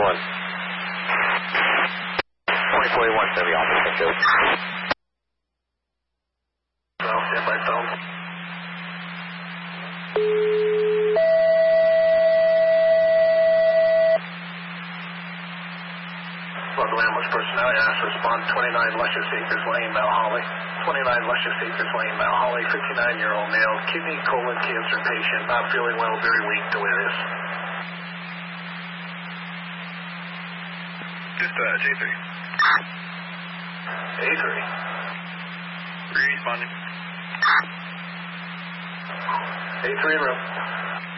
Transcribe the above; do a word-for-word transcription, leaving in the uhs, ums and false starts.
forty-one. twenty forty-one, Chevy officer, two. Well, stand by phone. Local ambulance personnel, you asked to respond twenty-nine Luscious Acres Lane, Mount Holly. twenty-nine Luscious Acres Lane, Mount Holly, fifty-nine-year-old male, kidney, colon cancer patient, not feeling well, very weak, delirious. Dispatch, A three. A three. Responding. A three in room.